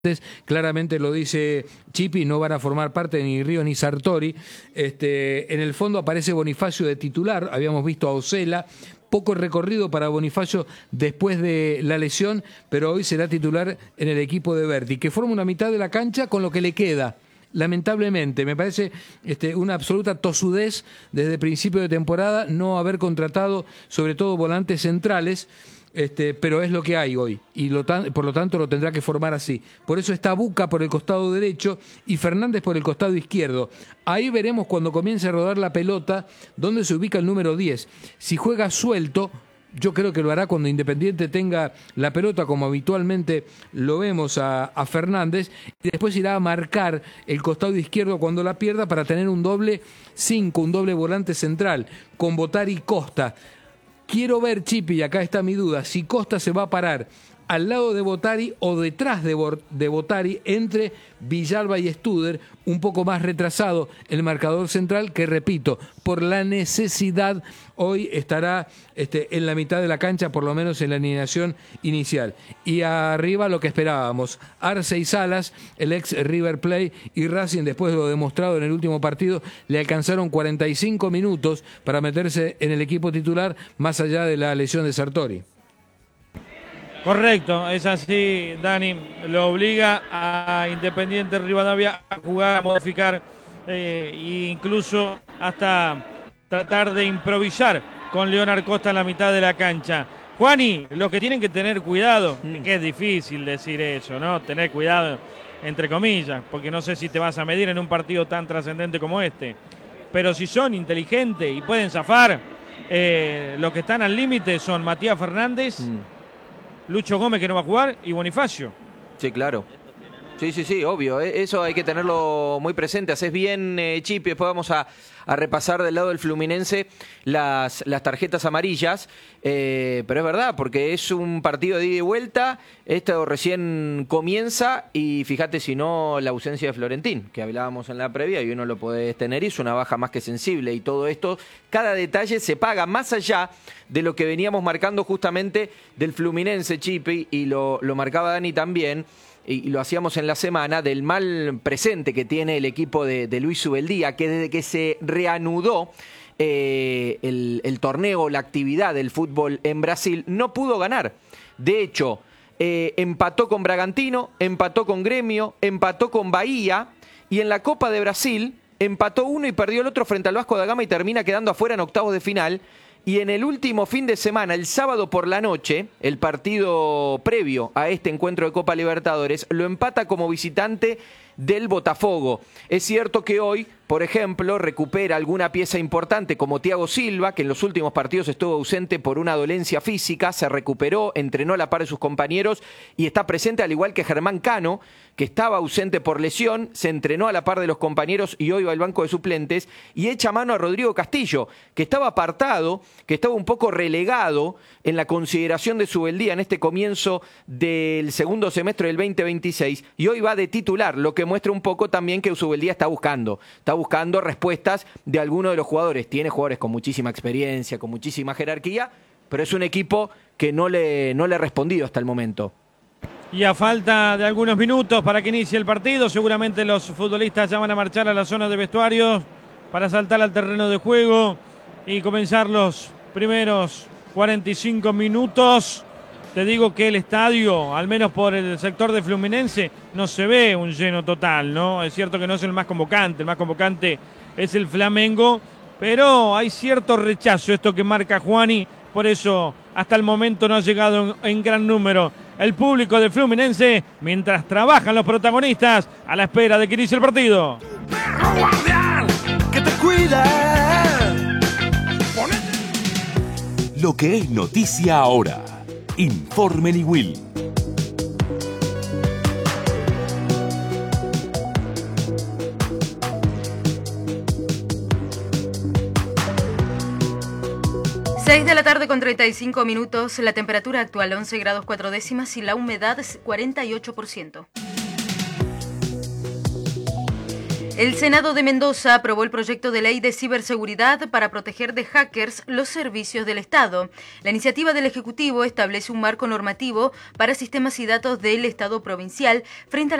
Claramente lo dice Chipi, no van a formar parte ni Ríos ni Sartori. En el fondo aparece Bonifacio de titular, habíamos visto a Osela, poco recorrido para Bonifacio después de la lesión, pero hoy será titular en el equipo de Berti, que forma una mitad de la cancha con lo que le queda. Lamentablemente, me parece una absoluta tosudez desde el principio de temporada no haber contratado sobre todo volantes centrales. Pero es lo que hay hoy y por lo tanto lo tendrá que formar así. Por eso está Buca por el costado derecho y Fernández por el costado izquierdo. Ahí veremos cuando comience a rodar la pelota dónde se ubica el número 10. Si juega suelto, yo creo que lo hará cuando Independiente tenga la pelota, como habitualmente lo vemos a Fernández, y después irá a marcar el costado izquierdo cuando la pierda para tener un doble 5, un doble volante central con Botari y Costa. Quiero ver, Chipi, y acá está mi duda, si Costa se va a parar al lado de Botari o detrás de Botari, entre Villalba y Studer, un poco más retrasado el marcador central, que repito, por la necesidad, hoy estará en la mitad de la cancha, por lo menos en la alineación inicial. Y arriba lo que esperábamos, Arce y Salas, el ex River Plate y Racing, después de lo demostrado en el último partido, le alcanzaron 45 minutos para meterse en el equipo titular, más allá de la lesión de Sartori. Correcto, es así, Dani. Lo obliga a Independiente Rivadavia a jugar, a modificar e incluso hasta tratar de improvisar con Leonard Costa en la mitad de la cancha. Juani, lo que tienen que tener cuidado, que es difícil decir eso, ¿no? Tener cuidado, entre comillas, porque no sé si te vas a medir en un partido tan trascendente como este. Pero si son inteligentes y pueden zafar, los que están al límite son Matías Fernández, Lucho Gómez, que no va a jugar, y Bonifacio. Sí, claro. Sí, obvio. Eso hay que tenerlo muy presente. Haces bien, Chipi. Después vamos a repasar del lado del Fluminense las tarjetas amarillas. Pero es verdad, porque es un partido de ida y vuelta. Esto recién comienza. Y fíjate si no la ausencia de Florentín, que hablábamos en la previa, y uno lo podés tener. Y es una baja más que sensible. Y todo esto, cada detalle se paga más allá de lo que veníamos marcando justamente del Fluminense, Chipi. Y lo marcaba Dani también. Y lo hacíamos en la semana, del mal presente que tiene el equipo de Luis Subeldía, que desde que se reanudó el torneo, la actividad del fútbol en Brasil, no pudo ganar. De hecho, empató con Bragantino, empató con Gremio, empató con Bahía, y en la Copa de Brasil empató uno y perdió el otro frente al Vasco da Gama y termina quedando afuera en octavos de final. Y en el último fin de semana, el sábado por la noche, el partido previo a este encuentro de Copa Libertadores, lo empata como visitante del Botafogo. Es cierto que hoy, por ejemplo, recupera alguna pieza importante como Thiago Silva, que en los últimos partidos estuvo ausente por una dolencia física, se recuperó, entrenó a la par de sus compañeros y está presente, al igual que Germán Cano, que estaba ausente por lesión, se entrenó a la par de los compañeros y hoy va al banco de suplentes, y echa mano a Rodrigo Castillo, que estaba apartado, que estaba un poco relegado en la consideración de Subeldía en este comienzo del segundo semestre del 2026, y hoy va de titular, lo que muestra un poco también que Subeldía está buscando respuestas de algunos de los jugadores. Tiene jugadores con muchísima experiencia, con muchísima jerarquía, pero es un equipo que no le ha respondido hasta el momento. Y a falta de algunos minutos para que inicie el partido, seguramente los futbolistas ya van a marchar a la zona de vestuarios para saltar al terreno de juego y comenzar los primeros 45 minutos. Te digo que el estadio, al menos por el sector de Fluminense, no se ve un lleno total, ¿no? Es cierto que no es el más convocante es el Flamengo, pero hay cierto rechazo, esto que marca Juani, por eso hasta el momento no ha llegado en gran número el público de Fluminense, mientras trabajan los protagonistas a la espera de que inicie el partido. Que te cuida. Lo que es noticia ahora. Informe Will. Seis de la tarde con 35 minutos, la temperatura actual 11 grados 4 décimas y la humedad 48%. El Senado de Mendoza aprobó el proyecto de ley de ciberseguridad para proteger de hackers los servicios del Estado. La iniciativa del Ejecutivo establece un marco normativo para sistemas y datos del Estado provincial frente a